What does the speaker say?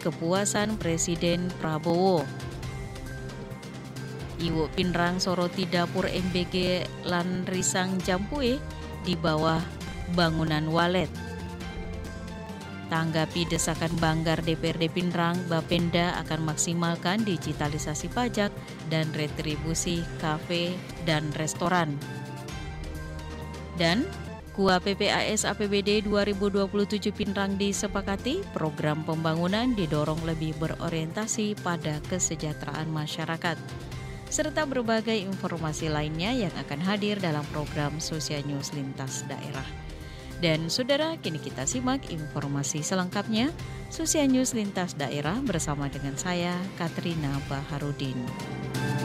kepuasan Presiden Prabowo. Iwu Pinrang soroti dapur MBG lan risang Jampue di bawah bangunan walet. Tanggapi desakan Banggar DPRD Pinrang, Bapenda akan maksimalkan digitalisasi pajak dan retribusi kafe dan restoran. Dan KUA PPAS APBD 2027 Pinrang disepakati, program pembangunan didorong lebih berorientasi pada kesejahteraan masyarakat, serta berbagai informasi lainnya yang akan hadir dalam program Sosial News Lintas Daerah. Dan saudara, kini kita simak informasi selengkapnya, Sosial News Lintas Daerah bersama dengan saya, Katrina Baharudin.